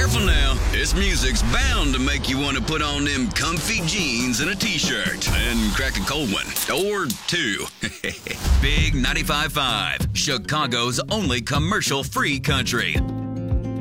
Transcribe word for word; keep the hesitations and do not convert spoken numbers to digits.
Careful now. This music's bound to make you want to put on them comfy jeans and a t-shirt and crack a cold one. Or two. Big ninety-five point five, Chicago's only commercial-free country.